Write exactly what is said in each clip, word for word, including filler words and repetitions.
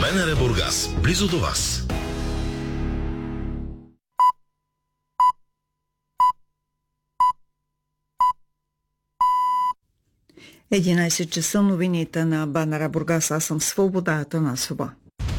БНР Бургас, близо до вас. единайсет часа, новините на БНР Бургас. Аз съм Свобода Атанасова.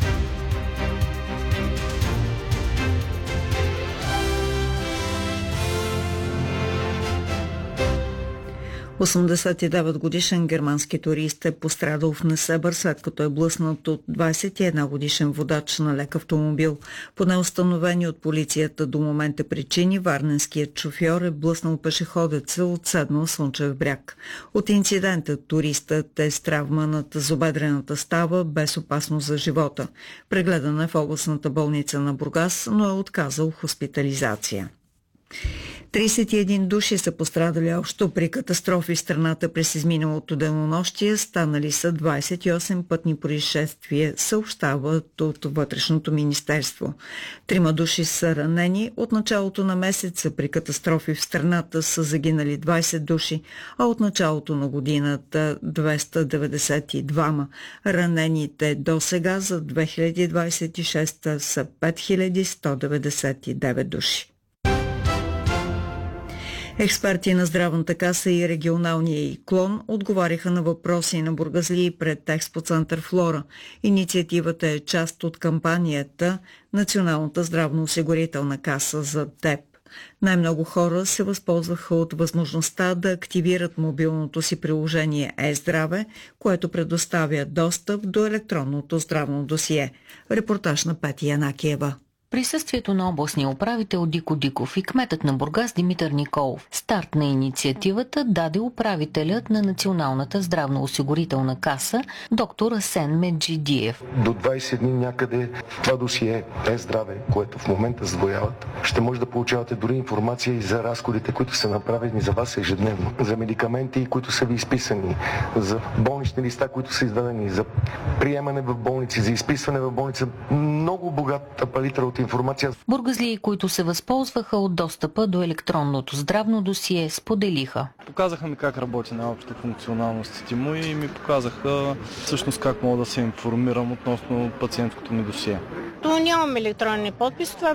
осемдесет и девет годишен германски турист е пострадал в Несебър, след като е блъснат от двайсет и една годишен водач на лек автомобил. По неустановени от полицията до момента причини, варненският шофьор е блъснал пешеходеца от седнал Слънчев бряг. От инцидента туристът е с травма над зобедрената става, без опасност за живота. Прегледан е в областната болница на Бургас, но е отказал хоспитализация. трийсет и един души са пострадали общо при катастрофи в страната през изминалото денонощие, станали са двайсет и осем пътни происшествия, съобщават от Вътрешното министерство. Трима души са ранени. От началото на месеца при катастрофи в страната са загинали двайсет души, а от началото на годината двеста деветдесет и двама. Ранените до сега за две хиляди двайсет и шеста са пет хиляди сто деветдесет и девет души. Експерти на Здравната каса и регионалния й клон отговаряха на въпроси на бургазлии пред Експоцентър Флора. Инициативата е част от кампанията Националната здравноосигурителна каса за теб. Най-много хора се възползваха от възможността да активират мобилното си приложение е-здраве, което предоставя достъп до електронното здравно досие. Репортаж на Пети Янакиева. Присъствието на областния управител Дико Диков и кметът на Бургас Димитър Николов. Старт на инициативата даде управителят на Националната здравноосигурителна каса доктор Асен Меджидиев. До двайсет дни някъде това досие е-здраве, което в момента задвояват, ще може да получавате дори информация и за разходите, които са направени за вас ежедневно, за медикаменти, които са ви изписани, за болнични листа, които са издадени, за приемане в болници, за изписване в болница. Много богата палитра от информация. Бургазлии, които се възползваха от достъпа до електронното здравно досие, споделиха. Показаха ми как работи наобщо функционалностите му и ми показаха всъщност как мога да се информирам относно пациентското ми досие. То нямам електронен подпис, това